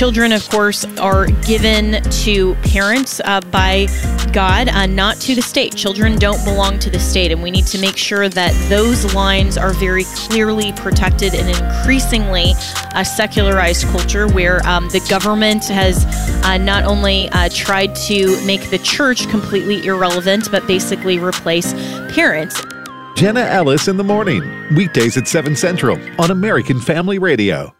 children, of course, are given to parents by God, not to the state. Children don't belong to the state, and we need to make sure that those lines are very clearly protected in an increasingly secularized culture where the government has not only tried to make the church completely irrelevant, but basically replace parents. Jenna Ellis in the morning, weekdays at 7 Central on American Family Radio.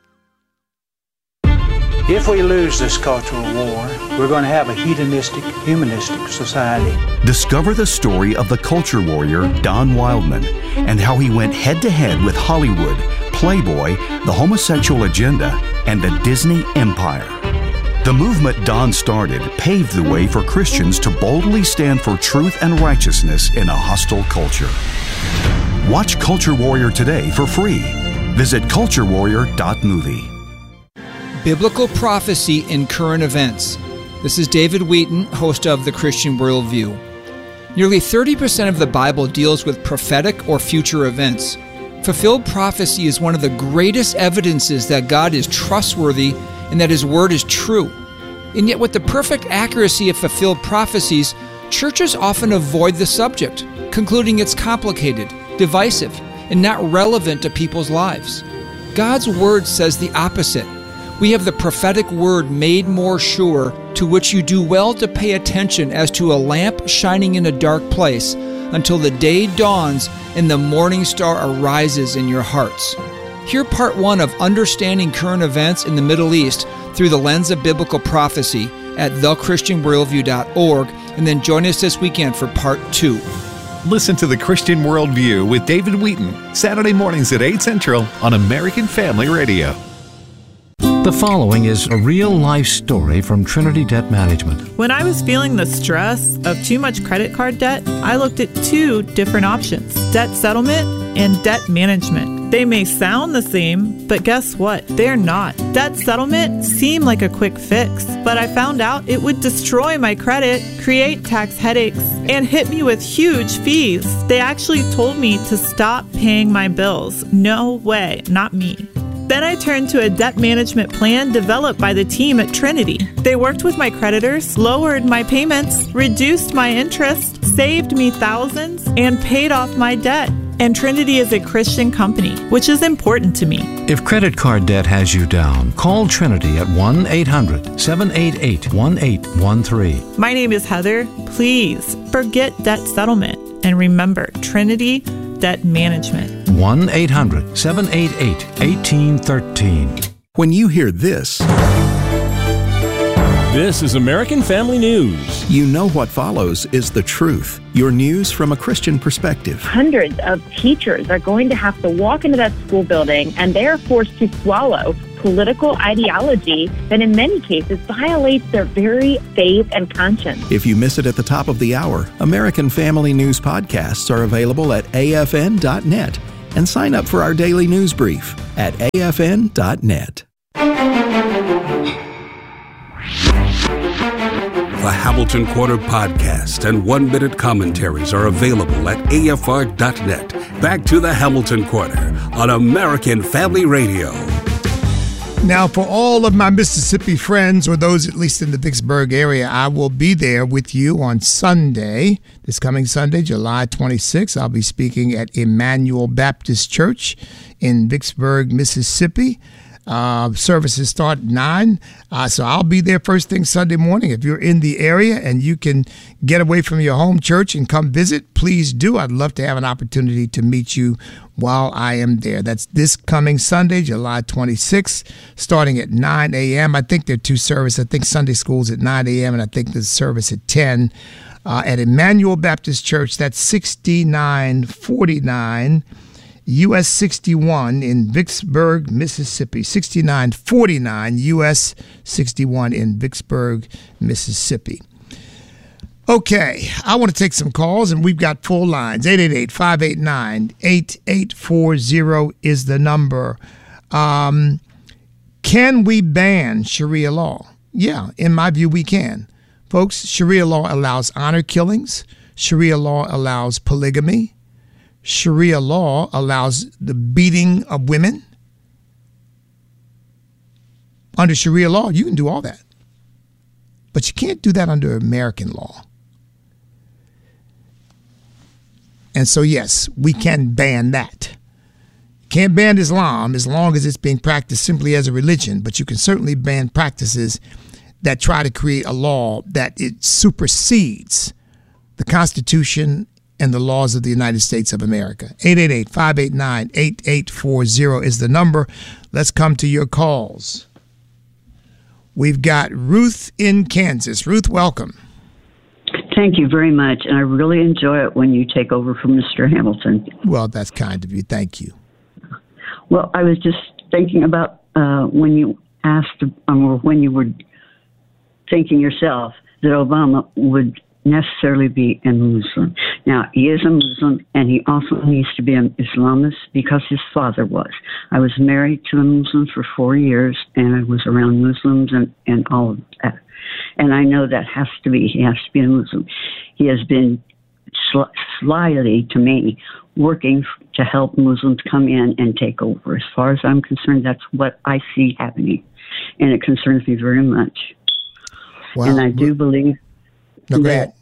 If we lose this cultural war, we're going to have a hedonistic, humanistic society. Discover the story of the culture warrior Don Wildman and how he went head-to-head with Hollywood, Playboy, the homosexual agenda, and the Disney Empire. The movement Don started paved the way for Christians to boldly stand for truth and righteousness in a hostile culture. Watch Culture Warrior today for free. Visit culturewarrior.movie. Biblical prophecy in current events. This is David Wheaton, host of The Christian Worldview. Nearly 30% of the Bible deals with prophetic or future events. Fulfilled prophecy is one of the greatest evidences that God is trustworthy and that His Word is true. And yet with the perfect accuracy of fulfilled prophecies, churches often avoid the subject, concluding it's complicated, divisive, and not relevant to people's lives. God's Word says the opposite. We have the prophetic word made more sure, to which you do well to pay attention as to a lamp shining in a dark place until the day dawns and the morning star arises in your hearts. Hear part 1 of Understanding Current Events in the Middle East through the lens of biblical prophecy at thechristianworldview.org, and then join us this weekend for part 2. Listen to The Christian Worldview with David Wheaton, Saturday mornings at 8 Central on American Family Radio. The following is a real-life story from Trinity Debt Management. When I was feeling the stress of too much credit card debt, I looked at 2 different options: debt settlement and debt management. They may sound the same, but guess what? They're not. Debt settlement seemed like a quick fix, but I found out it would destroy my credit, create tax headaches, and hit me with huge fees. They actually told me to stop paying my bills. No way, not me. Then I turned to a debt management plan developed by the team at Trinity. They worked with my creditors, lowered my payments, reduced my interest, saved me thousands, and paid off my debt. And Trinity is a Christian company, which is important to me. If credit card debt has you down, call Trinity at 1-800-788-1813. My name is Heather. Please forget debt settlement and remember Trinity Debt Management. 1-800-788-1813. When you hear this is American Family News. You know what follows is the truth. Your news from a Christian perspective. Hundreds of teachers are going to have to walk into that school building, and they are forced to swallow political ideology that in many cases violates their very faith and conscience. If you miss it at the top of the hour, American Family News podcasts are available at afn.net, and sign up for our daily news brief at afn.net. The Hamilton Quarter podcast and 1-minute commentaries are available at afr.net. Back to the Hamilton Quarter on American Family Radio. Now, for all of my Mississippi friends, or those at least in the Vicksburg area, I will be there with you on Sunday, this coming Sunday, July 26th. I'll be speaking at Emmanuel Baptist Church in Vicksburg, Mississippi. Services start at 9, so I'll be there first thing Sunday morning. If you're in the area and you can get away from your home church and come visit, please do. I'd love to have an opportunity to meet you while I am there. That's this coming Sunday, July 26th, starting at 9 a.m. I think there are 2 services. I think Sunday school's at 9 a.m. and I think there's a service at 10 at Emmanuel Baptist Church. That's 6949 US 61 in Vicksburg, Mississippi. 6949 US 61 in Vicksburg, Mississippi. Okay, I want to take some calls, and we've got full lines. 888-589-8840 is the number. Can we ban Sharia law? Yeah, in my view, we can. Folks, Sharia law allows honor killings. Sharia law allows polygamy. Sharia law allows the beating of women Under Sharia law, you can do all that. But you can't do that under American law. And so, yes, we can ban that. Can't ban Islam as long as it's being practiced simply as a religion, but you can certainly ban practices that try to create a law that it supersedes the Constitution and the laws of the United States of America. 888-589-8840 is the number. Let's come to your calls. We've got Ruth in Kansas. Ruth, welcome. Thank you very much, and I really enjoy it when you take over from Mr. Hamilton. Well, that's kind of you. Thank you. Well, I was just thinking about when you asked, or when you were thinking yourself that Obama would necessarily be a Muslim. Now, he is a Muslim, and he also needs to be an Islamist because his father was. I was married to a Muslim for 4 years, and I was around Muslims and all of that. And I know that he has to be a Muslim. He has been slyly, to me, working to help Muslims come in and take over. As far as I'm concerned, that's what I see happening, and it concerns me very much. Wow. And I do believe that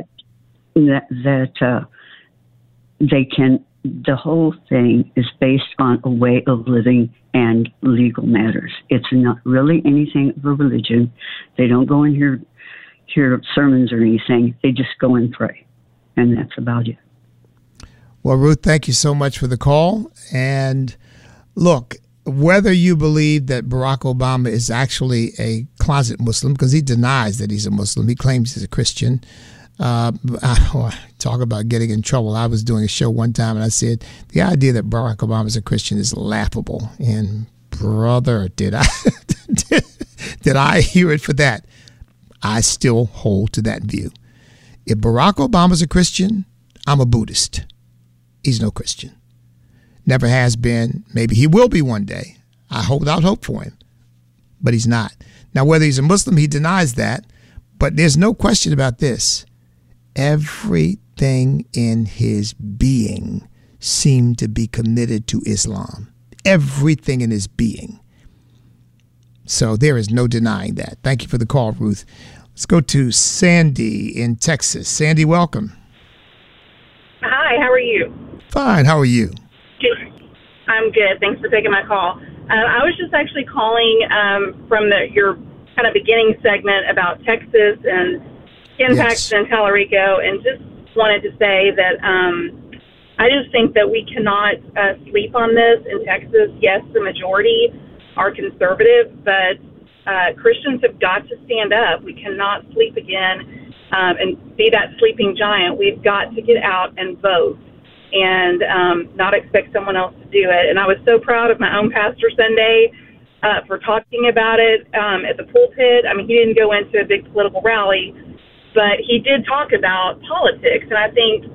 they can. The whole thing is based on a way of living and legal matters. It's not really anything of a religion. They don't go and hear sermons or anything. They just go and pray, and that's about it. Well, Ruth, thank you so much for the call. And look, whether you believe that Barack Obama is actually a closet Muslim, because he denies that he's a Muslim, he claims he's a Christian. Talk about getting in trouble. I was doing a show one time and I said, the idea that Barack Obama is a Christian is laughable. And brother, did I hear it for that? I still hold to that view. If Barack Obama's a Christian, I'm a Buddhist. He's no Christian. Never has been. Maybe he will be one day. I hold out hope for him. But he's not. Now, whether he's a Muslim, he denies that. But there's no question about this. Everything in his being seemed to be committed to Islam. Everything in his being. So there is no denying that. Thank you for the call, Ruth. Let's go to Sandy in Texas. Sandy, welcome. Hi, how are you? Fine. How are you? I'm good. Thanks for taking my call. I was just actually calling from your kind of beginning segment about Texas and impacts in Talarico, and just wanted to say that I just think that we cannot sleep on this in Texas. Yes, the majority are conservative, but Christians have got to stand up. We cannot sleep again and be that sleeping giant. We've got to get out and vote and not expect someone else to do it. And I was so proud of my own pastor Sunday for talking about it at the pulpit. I mean, he didn't go into a big political rally, but he did talk about politics. And I think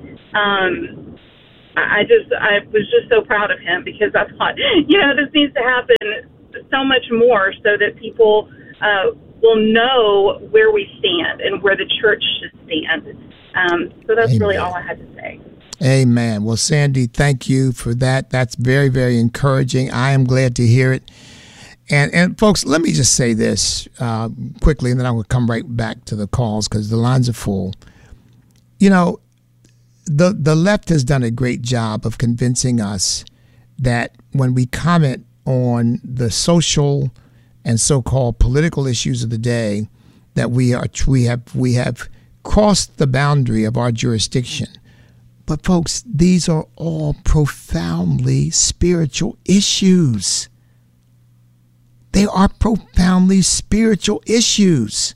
I was just so proud of him, because I thought, this needs to happen so much more so that people will know where we stand and where the church should stand. So that's really all I had to say. Amen. Well, Sandy, thank you for that. That's very, very encouraging. I am glad to hear it. And folks, let me just say this quickly, and then I'm going to come right back to the calls because the lines are full. The left has done a great job of convincing us that when we comment on the social and so-called political issues of the day, that we have crossed the boundary of our jurisdiction. But folks, these are all profoundly spiritual issues. They are profoundly spiritual issues.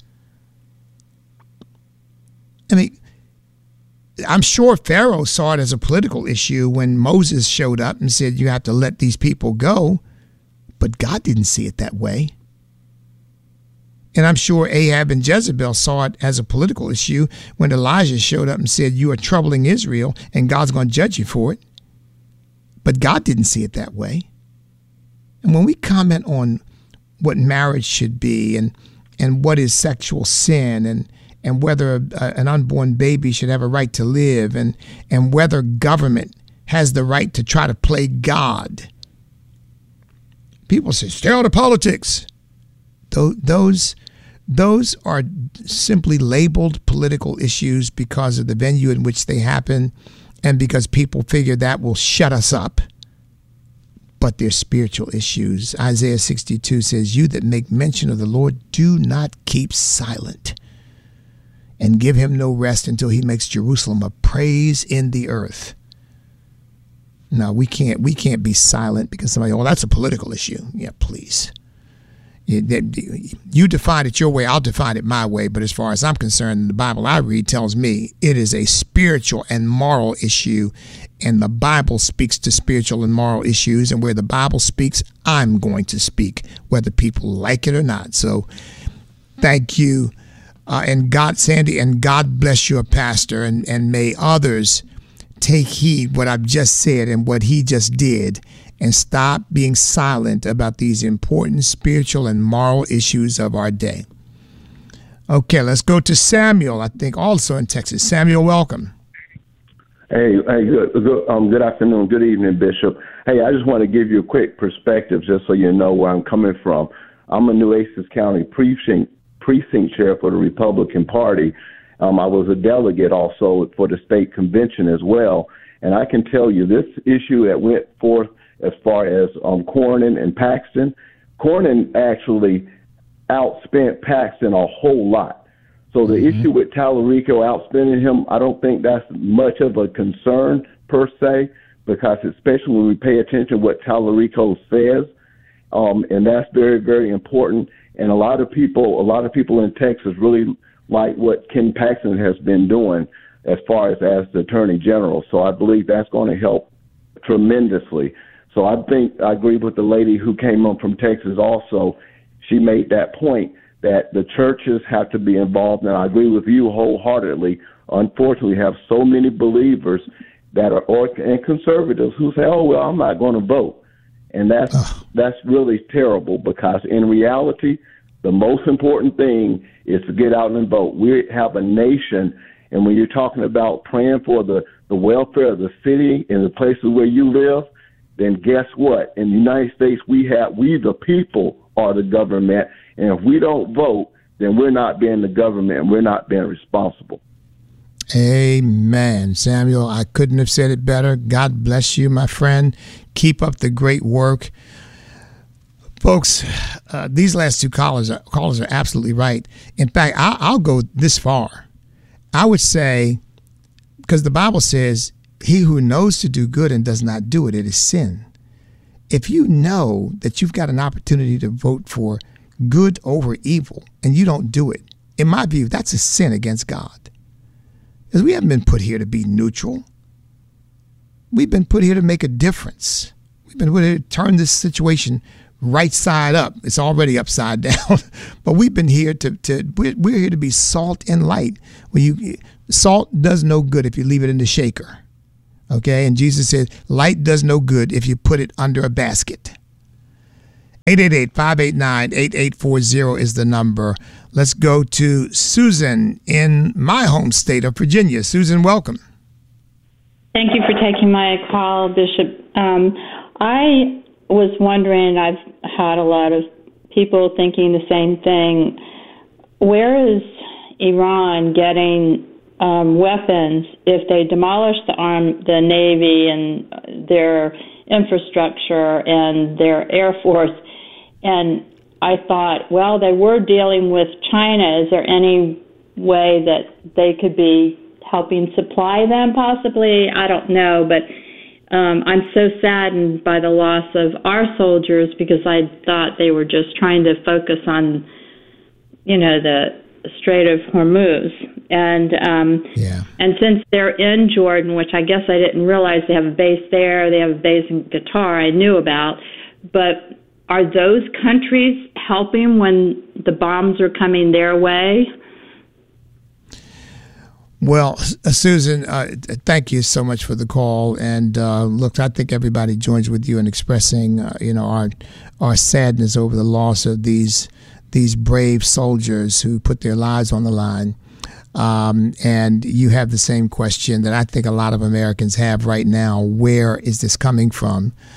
I mean, I'm sure Pharaoh saw it as a political issue when Moses showed up and said, you have to let these people go. But God didn't see it that way. And I'm sure Ahab and Jezebel saw it as a political issue when Elijah showed up and said, you are troubling Israel and God's going to judge you for it. But God didn't see it that way. And when we comment on what marriage should be and what is sexual sin and whether an unborn baby should have a right to live and whether government has the right to try to play God, people say, stay out of politics. Those are simply labeled political issues because of the venue in which they happen and because people figure that will shut us up. But they're spiritual issues. Isaiah 62 says, "You that make mention of the Lord, do not keep silent, and give him no rest until he makes Jerusalem a praise in the earth." No, we can't be silent because somebody, oh, that's a political issue. Yeah, please. You define it your way, I'll define it my way. But as far as I'm concerned, the Bible I read tells me it is a spiritual and moral issue. And the Bible speaks to spiritual and moral issues. And where the Bible speaks, I'm going to speak, whether people like it or not. So thank you. And God, Sandy, and God bless your pastor. And may others take heed what I've just said and what he just did, and stop being silent about these important spiritual and moral issues of our day. Okay, let's go to Samuel, I think also in Texas. Samuel, welcome. Hey, good afternoon, good evening, Bishop. Hey, I just want to give you a quick perspective just so you know where I'm coming from. I'm a Nueces County precinct chair for the Republican Party. I was a delegate also for the state convention as well. And I can tell you this issue that went forth as far as Cornyn and Paxton. Cornyn actually outspent Paxton a whole lot. So the issue with Tallarico outspending him, I don't think that's much of a concern per se, because especially when we pay attention to what Tallarico says, and that's very, very important. And a lot of people in Texas really like what Ken Paxton has been doing as far as the Attorney General. So I believe that's going to help tremendously. So I think I agree with the lady who came up from Texas also. She made that point that the churches have to be involved, and I agree with you wholeheartedly. Unfortunately, we have so many believers that are and conservatives who say, "Oh, well, I'm not going to vote." And that's really terrible, because in reality, the most important thing is to get out and vote. We have a nation, and when you're talking about praying for the welfare of the city and the places where you live, then guess what? In the United States, we the people are the government, and if we don't vote, then we're not being the government and we're not being responsible. Amen. Samuel, I couldn't have said it better. God bless you, my friend. Keep up the great work. Folks, these last two callers are absolutely right. In fact, I'll go this far. I would say, because the Bible says, he who knows to do good and does not do it, it is sin. If you know that you've got an opportunity to vote for good over evil and you don't do it, in my view, that's a sin against God. Because we haven't been put here to be neutral. We've been put here to make a difference. We've been put here to turn this situation right side up. It's already upside down. But we've been here we're here to be salt and light. Salt does no good if you leave it in the shaker. Okay, and Jesus said, light does no good if you put it under a basket. 888-589-8840 is the number. Let's go to Susan in my home state of Virginia. Susan, welcome. Thank you for taking my call, Bishop. I was wondering, I've had a lot of people thinking the same thing. Where is Iran getting weapons if they demolish the Navy and their infrastructure and their Air Force? And I thought, well, they were dealing with China. Is there any way that they could be helping supply them possibly? I don't know, but I'm so saddened by the loss of our soldiers, because I thought they were just trying to focus on, the Strait of Hormuz. And since they're in Jordan, which I guess I didn't realize they have a base there, they have a base in Qatar, I knew about, but are those countries helping when the bombs are coming their way? Well, Susan, thank you so much for the call. And look, I think everybody joins with you in expressing, our sadness over the loss of these brave soldiers who put their lives on the line. And you have the same question that I think a lot of Americans have right now. Where is this coming from?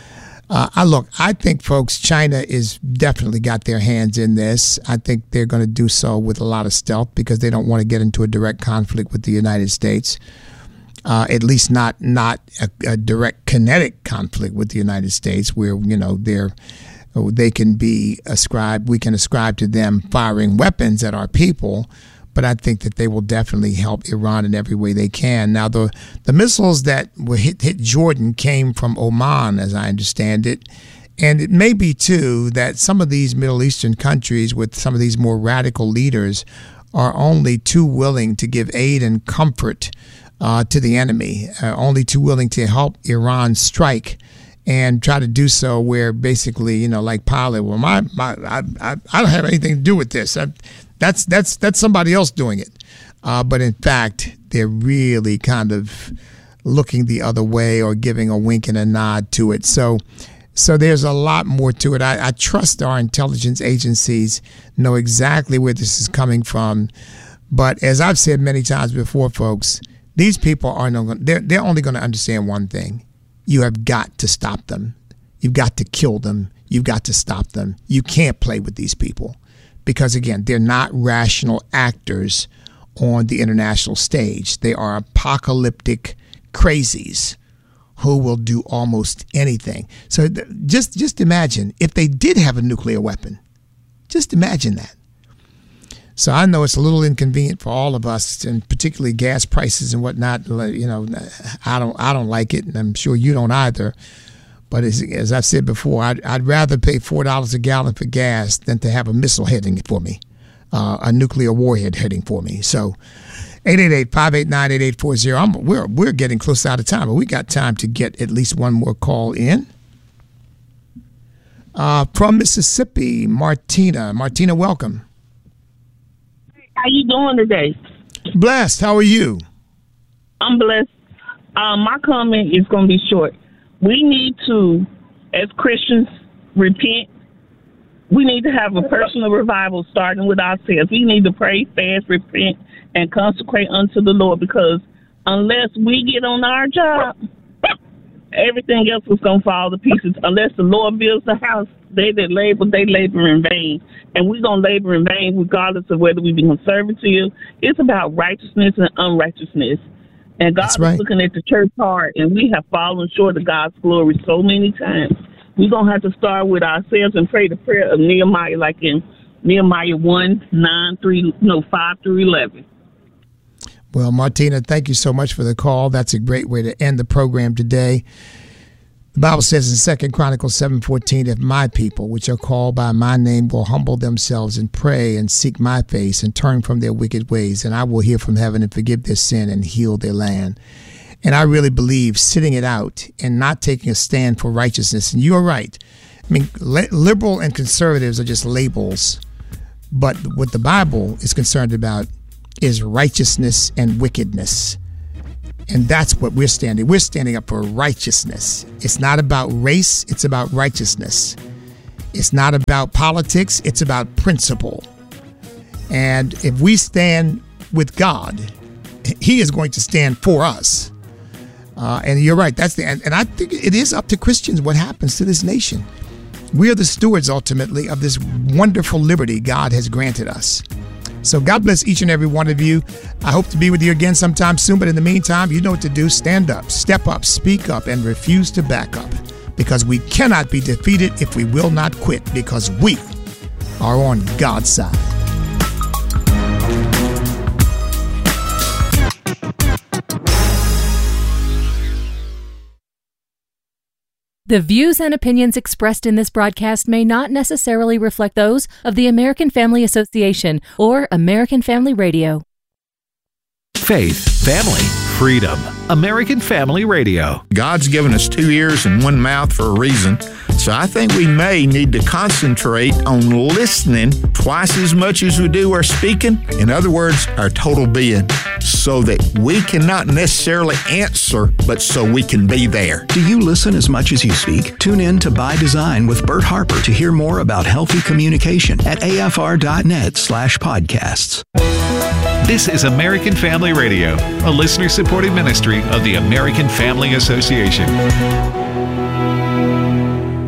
I think, folks, China is definitely got their hands in this. I think they're going to do so with a lot of stealth because they don't want to get into a direct conflict with the United States. At least not a direct kinetic conflict with the United States, where they can be ascribed. We can ascribe to them firing weapons at our people. But I think that they will definitely help Iran in every way they can. Now, the missiles that were hit Jordan came from Oman, as I understand it. And it may be, too, that some of these Middle Eastern countries with some of these more radical leaders are only too willing to give aid and comfort to the enemy, only too willing to help Iran strike and try to do so where basically, like Pilate, well, I don't have anything to do with this. That's somebody else doing it. But in fact, they're really kind of looking the other way or giving a wink and a nod to it. So there's a lot more to it. I trust our intelligence agencies know exactly where this is coming from. But as I've said many times before, folks, these people they're only going to understand one thing. You have got to stop them. You've got to kill them. You've got to stop them. You can't play with these people. Because, again, they're not rational actors on the international stage. They are apocalyptic crazies who will do almost anything. So just imagine if they did have a nuclear weapon. Just imagine that. So I know it's a little inconvenient for all of us, and particularly gas prices and whatnot. I don't like it, and I'm sure you don't either. But as I've said before, I'd rather pay $4 a gallon for gas than to have a missile heading for me, a nuclear warhead heading for me. So 888-589-8840. We're getting close out of time, but we got time to get at least one more call in. From Mississippi, Martina. Martina, welcome. How you doing today? Blessed. How are you? I'm blessed. My comment is going to be short. We need to, as Christians, repent. We need to have a personal revival starting with ourselves. We need to pray, fast, repent, and consecrate unto the Lord, because unless we get on our job, everything else is going to fall to pieces. Unless the Lord builds the house, they labor in vain. And we're going to labor in vain regardless of whether we be conservative. It's about righteousness and unrighteousness. And God is looking at the church hard, and we have fallen short of God's glory so many times. We're going to have to start with ourselves and pray the prayer of Nehemiah, like in Nehemiah 5-11. Well, Martina, thank you so much for the call. That's a great way to end the program today. The Bible says in 2 Chronicles 7:14, if my people, which are called by my name, will humble themselves and pray and seek my face and turn from their wicked ways, and I will hear from heaven and forgive their sin and heal their land. And I really believe sitting it out and not taking a stand for righteousness. And you're right. I mean, liberal and conservatives are just labels. But what the Bible is concerned about is righteousness and wickedness. And that's what we're standing. We're standing up for righteousness. It's not about race. It's about righteousness. It's not about politics. It's about principle. And if we stand with God, He is going to stand for us. And you're right. And I think it is up to Christians what happens to this nation. We are the stewards, ultimately, of this wonderful liberty God has granted us. So God bless each and every one of you. I hope to be with you again sometime soon. But in the meantime, you know what to do. Stand up, step up, speak up, and refuse to back up. Because we cannot be defeated if we will not quit. Because we are on God's side. The views and opinions expressed in this broadcast may not necessarily reflect those of the American Family Association or American Family Radio. Faith, family, freedom. American Family Radio. God's given us 2 ears and 1 mouth for a reason. So I think we may need to concentrate on listening twice as much as we do our speaking. In other words, our total being, so that we can not necessarily answer, but so we can be there. Do you listen as much as you speak? Tune in to By Design with Bert Harper to hear more about healthy communication at afr.net/podcasts. This is American Family Radio, a listener-supported ministry of the American Family Association.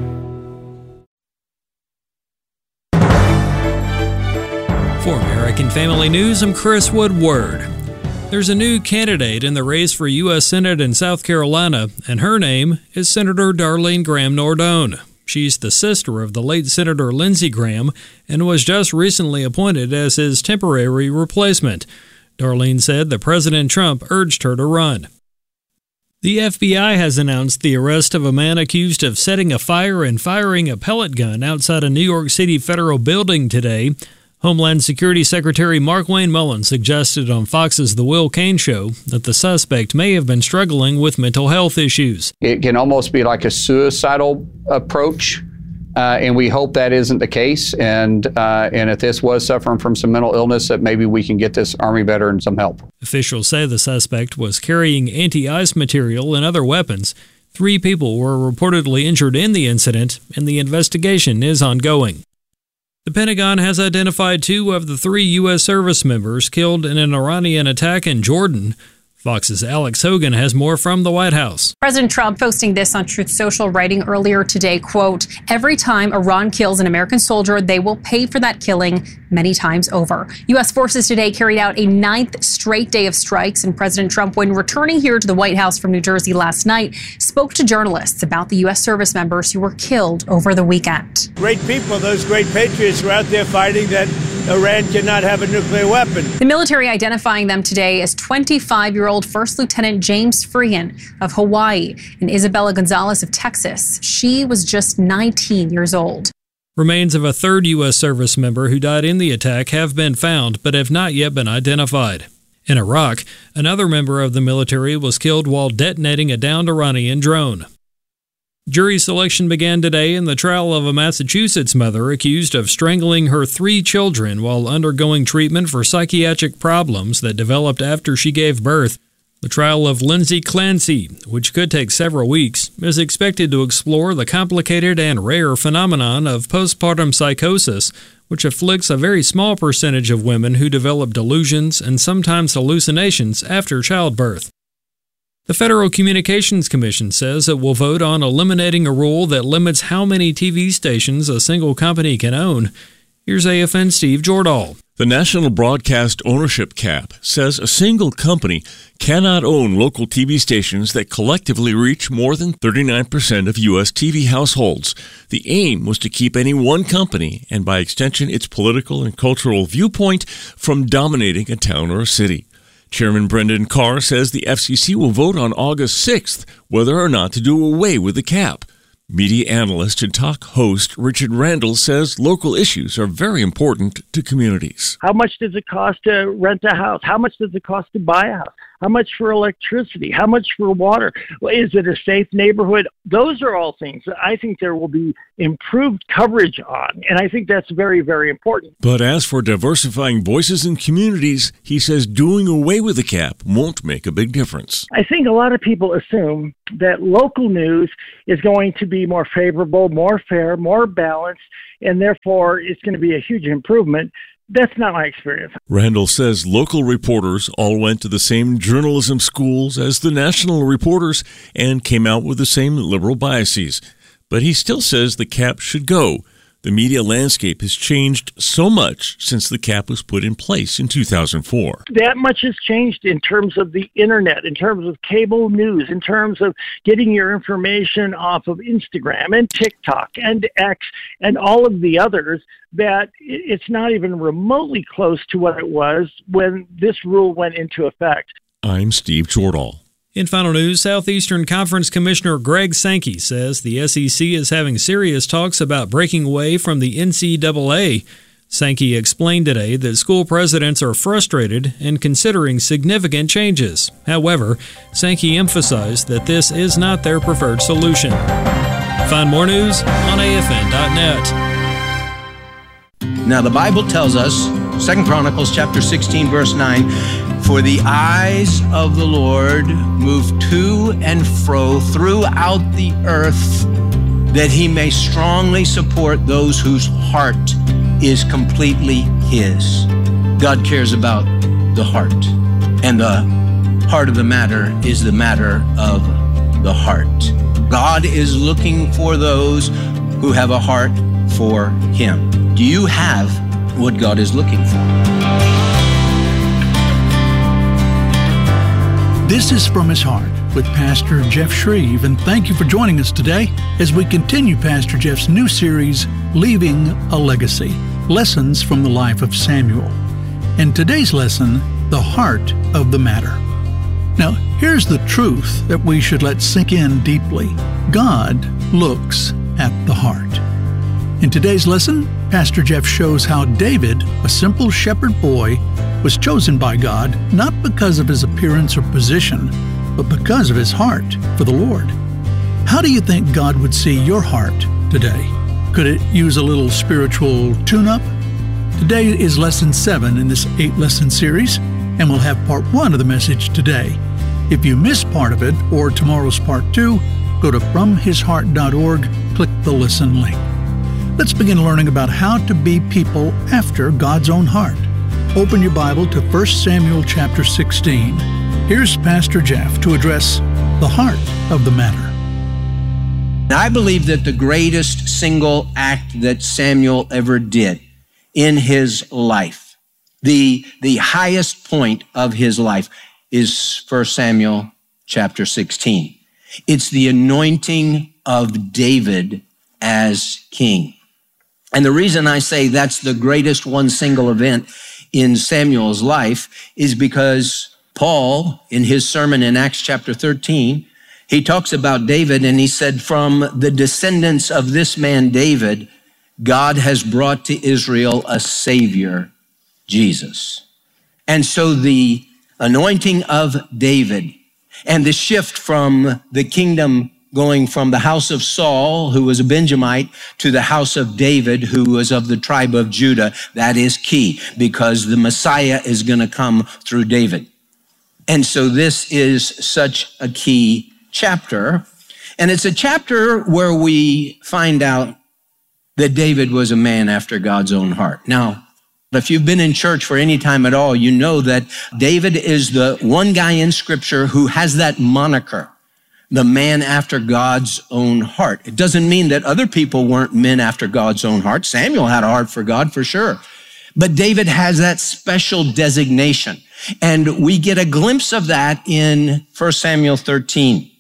For American Family News, I'm Chris Woodward. There's a new candidate in the race for U.S. Senate in South Carolina, and her name is Senator Darlene Graham Nordone. She's the sister of the late Senator Lindsey Graham and was just recently appointed as his temporary replacement. Darlene said that President Trump urged her to run. The FBI has announced the arrest of a man accused of setting a fire and firing a pellet gun outside a New York City federal building today. Homeland Security Secretary Markwayne Mullin suggested on Fox's The Will Cain Show that the suspect may have been struggling with mental health issues. It can almost be like a suicidal approach, and we hope that isn't the case. And if this was suffering from some mental illness, that maybe we can get this Army veteran some help. Officials say the suspect was carrying anti-ice material and other weapons. 3 people were reportedly injured in the incident, and the investigation is ongoing. The Pentagon has identified 2 of the 3 U.S. service members killed in an Iranian attack in Jordan. Fox's Alex Hogan has more from the White House. President Trump posting this on Truth Social, writing earlier today, quote, "Every time Iran kills an American soldier, they will pay for that killing many times over." U.S. forces today carried out a 9th straight day of strikes, and President Trump, when returning here to the White House from New Jersey last night, spoke to journalists about the U.S. service members who were killed over the weekend. Great people, those great patriots were out there fighting that Iran cannot have a nuclear weapon. The military identifying them today as 25-year-old First Lieutenant James Freehan of Hawaii and Isabella Gonzalez of Texas. She was just 19 years old. Remains of a 3rd U.S. service member who died in the attack have been found but have not yet been identified. In Iraq, another member of the military was killed while detonating a downed Iranian drone. Jury selection began today in the trial of a Massachusetts mother accused of strangling her 3 children while undergoing treatment for psychiatric problems that developed after she gave birth. The trial of Lindsay Clancy, which could take several weeks, is expected to explore the complicated and rare phenomenon of postpartum psychosis, which afflicts a very small percentage of women who develop delusions and sometimes hallucinations after childbirth. The Federal Communications Commission says it will vote on eliminating a rule that limits how many TV stations a single company can own. Here's AFN Steve Jordahl. The National Broadcast Ownership Cap says a single company cannot own local TV stations that collectively reach more than 39% of U.S. TV households. The aim was to keep any one company, and by extension its political and cultural viewpoint, from dominating a town or a city. Chairman Brendan Carr says the FCC will vote on August 6th whether or not to do away with the cap. Media analyst and talk host Richard Randall says local issues are very important to communities. How much does it cost to rent a house? How much does it cost to buy a house? How much for electricity? How much for water? Is it a safe neighborhood? Those are all things that I think there will be improved coverage on, and I think that's very, very important. But as for diversifying voices in communities, he says doing away with the cap won't make a big difference. I think a lot of people assume that local news is going to be more favorable, more fair, more balanced, and therefore it's going to be a huge improvement. That's not my experience. Randall says local reporters all went to the same journalism schools as the national reporters and came out with the same liberal biases. But he still says the cap should go. The media landscape has changed so much since the cap was put in place in 2004. That much has changed in terms of the internet, in terms of cable news, in terms of getting your information off of Instagram and TikTok and X and all of the others, that it's not even remotely close to what it was when this rule went into effect. I'm Steve Jordahl. In final news, Southeastern Conference Commissioner Greg Sankey says the SEC is having serious talks about breaking away from the NCAA. Sankey explained today that school presidents are frustrated and considering significant changes. However, Sankey emphasized that this is not their preferred solution. Find more news on AFN.net. Now the Bible tells us, 2 Chronicles chapter 16, verse 9, "For the eyes of the Lord move to and fro throughout the earth, that he may strongly support those whose heart is completely his." God cares about the heart, and the heart of the matter is the matter of the heart. God is looking for those who have a heart for him. Do you have what God is looking for. This is From His Heart with Pastor Jeff Shreve, and thank you for joining us today as we continue Pastor Jeff's new series, Leaving a Legacy, Lessons from the Life of Samuel. And today's lesson, the heart of the matter. Now, here's the truth that we should let sink in deeply. God looks at the heart. In today's lesson, Pastor Jeff shows how David, a simple shepherd boy, was chosen by God not because of his appearance or position, but because of his heart for the Lord. How do you think God would see your heart today? Could it use a little spiritual tune-up? Today is Lesson 7 in this 8-lesson series, and we'll have Part 1 of the message today. If you missed part of it or tomorrow's Part 2, go to FromHisHeart.org, click the Listen link. Let's begin learning about how to be people after God's own heart. Open your Bible to 1 Samuel chapter 16. Here's Pastor Jeff to address the heart of the matter. I believe that the greatest single act that Samuel ever did in his life, the highest point of his life, is 1 Samuel chapter 16. It's the anointing of David as king. And the reason I say that's the greatest one single event in Samuel's life is because Paul, in his sermon in Acts chapter 13, he talks about David and he said, from the descendants of this man David, God has brought to Israel a Savior, Jesus. And so the anointing of David and the shift from the kingdom going from the house of Saul, who was a Benjamite, to the house of David, who was of the tribe of Judah, that is key because the Messiah is going to come through David. And so this is such a key chapter. And it's a chapter where we find out that David was a man after God's own heart. Now, if you've been in church for any time at all, you know that David is the one guy in Scripture who has that moniker, the man after God's own heart. It doesn't mean that other people weren't men after God's own heart. Samuel had a heart for God for sure. But David has that special designation. And we get a glimpse of that in 1 Samuel 13.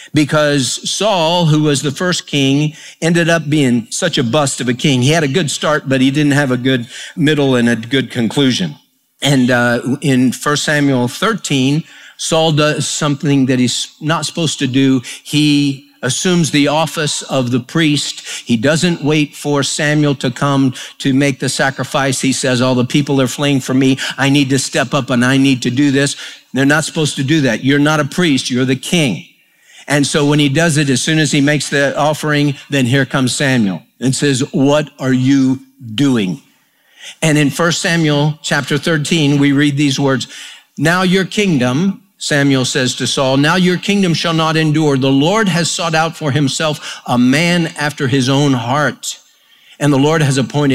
Because Saul, who was the first king, ended up being such a bust of a king. He had a good start, but he didn't have a good middle and a good conclusion. And in 1 Samuel 13, Saul does something that he's not supposed to do. He assumes the office of the priest. He doesn't wait for Samuel to come to make the sacrifice. He says, all the people are fleeing from me. I need to step up and I need to do this. They're not supposed to do that. You're not a priest. You're the king. And so when he does it, as soon as he makes the offering, then here comes Samuel and says, what are you doing? And in 1 Samuel chapter 13, we read these words, now your kingdom, Samuel says to Saul, now your kingdom shall not endure. The Lord has sought out for himself a man after his own heart. And the Lord has appointed